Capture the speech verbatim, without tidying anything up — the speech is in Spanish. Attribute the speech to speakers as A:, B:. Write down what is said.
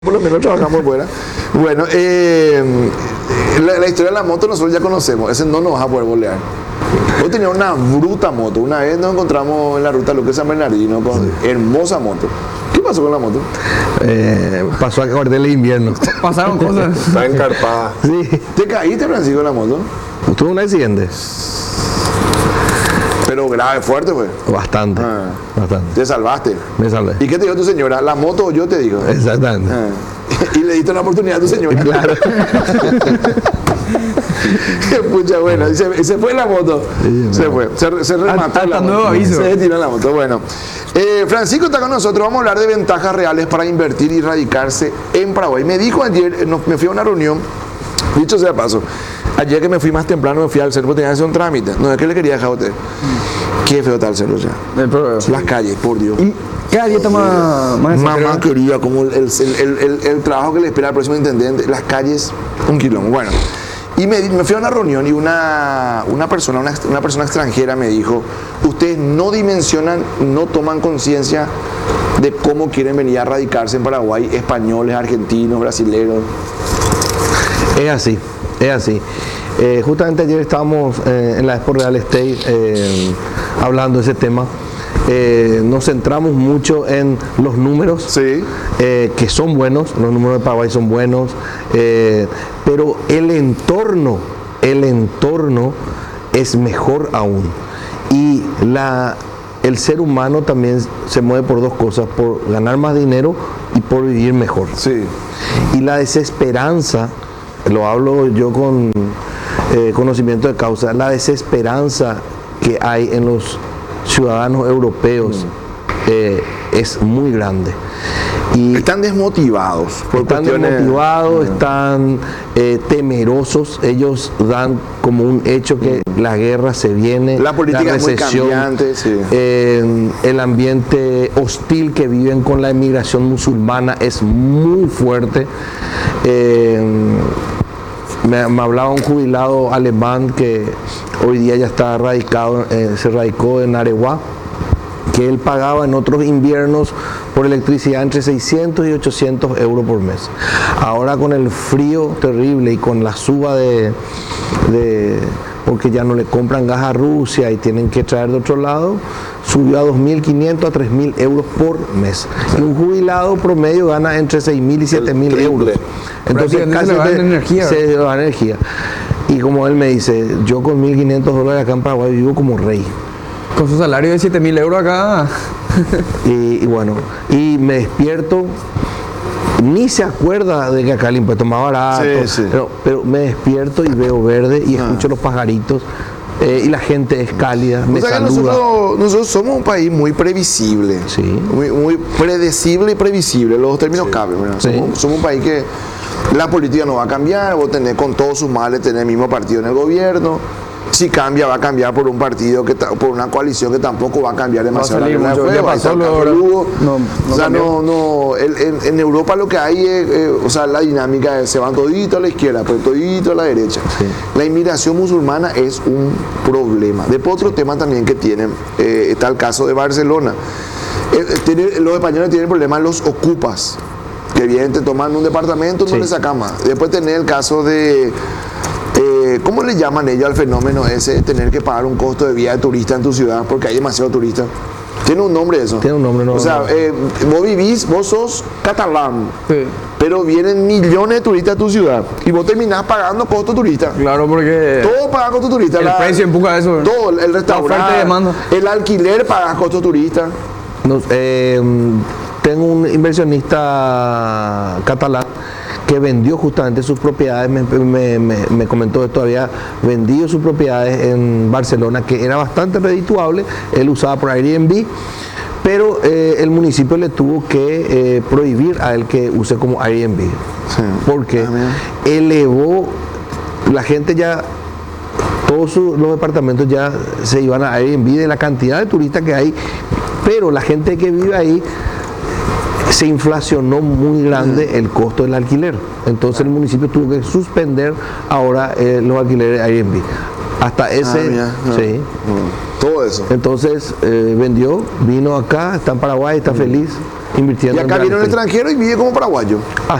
A: Por lo menos trabajamos fuera. Bueno, eh, la, la historia de la moto nosotros ya conocemos, ese no nos vas a poder bolear. Vos tenías una bruta moto, una vez nos encontramos en la ruta Luque San Bernardino con sí. hermosa moto. ¿Qué pasó con la moto?
B: Eh, pasó a cortarle el invierno.
C: Pasaron cosas.
A: Está encarpada.
B: Sí.
A: ¿Te caíste, Francisco, en la moto?
B: Tuve un accidente.
A: Pero grave, fuerte, pues.
B: Bastante,
A: Ah.
B: bastante.
A: Te salvaste.
B: Me salvé.
A: ¿Y qué te dijo tu señora? ¿La moto o yo te digo?
B: Exactamente.
A: Ah. Y le diste una oportunidad a tu señora.
B: Claro.
A: Pucha, bueno, y se, se fue la moto.
B: Sí,
A: se
B: no.
A: fue. Se, se remató
C: Hasta
A: la
C: nuevo
A: moto.
C: aviso.
A: Se tiró la moto. Bueno. Eh, Francisco está con nosotros. Vamos a hablar de ventajas reales para invertir y radicarse en Paraguay. Me dijo ayer, no, me fui a una reunión. Dicho sea paso, ayer que me fui más temprano, me fui al centro, tenía que hacer un trámite. No es que le quería dejar a usted. Qué feo está el cerro ya.
C: Eh, pero-
A: Las calles, por Dios.
C: y cada día está más, más
A: Mamá
C: exagerado.
A: quería, como el, el, el, el, el trabajo que le espera al próximo intendente, las calles, un kilómetro. Bueno, y me, me fui a una reunión y una, una, persona, una, una persona extranjera me dijo, ustedes no dimensionan, no toman conciencia de cómo quieren venir a radicarse en Paraguay, españoles, argentinos, brasileños.
B: Es así, es así. Eh, justamente ayer estábamos eh, en la Expo Real Estate eh, hablando de ese tema. Eh, nos centramos mucho en los números,
A: Sí.
B: eh, que son buenos, los números de Paraguay son buenos, eh, pero el entorno, el entorno es mejor aún. Y la, el ser humano también se mueve por dos cosas, por ganar más dinero y por vivir mejor.
A: Sí.
B: Y la desesperanza, lo hablo yo con eh, conocimiento de causa, la desesperanza que hay en los ciudadanos europeos eh, es muy grande. Y
A: Están desmotivados. Por
B: están
A: cuestiones-
B: desmotivados, están eh, temerosos, ellos dan como un hecho que la guerra se viene,
A: La política es muy
B: recesión,
A: cambiante, sí.
B: eh, el ambiente hostil que viven con la inmigración musulmana es muy fuerte. Eh, me, me hablaba un jubilado alemán que hoy día ya está radicado, eh, se radicó en Areguá, que él pagaba en otros inviernos por electricidad entre seiscientos y ochocientos euros por mes. Ahora con el frío terrible y con la suba de, de porque ya no le compran gas a Rusia y tienen que traer de otro lado, subió a dos mil quinientos a tres mil euros por mes. Y un jubilado promedio gana entre seis mil y siete mil euros. Entonces
C: Prácticamente
B: casi
C: se le va
B: te-
C: la energía.
B: se le va la energía. Y como él me dice, yo con mil quinientos dólares acá en Paraguay vivo como rey.
C: Con su salario de siete mil euros acá.
B: Y, y bueno, y me despierto, ni se acuerda de que acá el impuesto es más barato,
A: Sí, sí.
B: Pero, pero me despierto y veo verde y escucho los pajaritos eh, y la gente es cálida, me
A: O sea que
B: saluda.
A: nosotros, nosotros somos un país muy previsible,
B: Sí.
A: muy, muy predecible y previsible, los dos términos caben, ¿verdad?
B: Sí.
A: Somos, somos un país que la política no va a cambiar, vos tenés con todos sus males, tenés el mismo partido en el gobierno, si cambia va a cambiar por un partido, que ta- por una coalición que tampoco va a cambiar demasiado la
C: salir
A: regla de
C: mucho,
A: juego,
C: ya
A: ahí está
C: pasó
A: el
C: lo-
A: caso Lugo.
C: no- no
A: o sea,
C: cambió.
A: no, no, el- en, en Europa lo que hay es, eh, o sea, la dinámica es, se van todito a la izquierda, pero todito a la derecha.
B: Sí.
A: La inmigración musulmana es un problema. Después otro tema también que tienen, eh, está el caso de Barcelona. Eh, eh, tiene- los españoles tienen problemas los ocupas, que vienen, te toman un departamento, no
B: Sí.
A: le sacan más. Después tener el caso de, eh, ¿cómo le llaman ellos al fenómeno ese de tener que pagar un costo de vida de turista en tu ciudad porque hay demasiado turista? Tiene un nombre eso.
B: Tiene un nombre, no,
A: O sea,
B: no.
A: eh, vos vivís, vos sos catalán,
C: Sí.
A: pero vienen millones de turistas a tu ciudad y vos terminás pagando costo turista.
C: Claro, porque
A: Todo paga costo turista.
C: el
A: la-
C: precio empuja eso.
A: Todo, el
C: oferta y
A: restaurante,
C: demanda.
A: el alquiler paga costo turista.
B: Nos- eh, tengo un inversionista catalán que vendió justamente sus propiedades, me, me- me- me comentó esto, había vendido sus propiedades en Barcelona, que era bastante redituable, él usaba por Airbnb, pero eh, el municipio le tuvo que eh, prohibir a él que use como Airbnb, porque
A: Ah, mira.
B: elevó, la gente ya, todos su- los departamentos ya se iban a Airbnb de la cantidad de turistas que hay, pero la gente que vive ahí se inflacionó muy grande el costo del alquiler. Entonces el municipio tuvo que suspender ahora eh, los alquileres de Airbnb. Hasta ese,
A: Ah, mira, no.
B: sí.
A: Mm, todo eso.
B: Entonces eh, vendió, vino acá, está en Paraguay, está feliz. invirtiendo
A: Y acá
B: en
A: viene un
B: real estate.
A: extranjero y vive como paraguayo.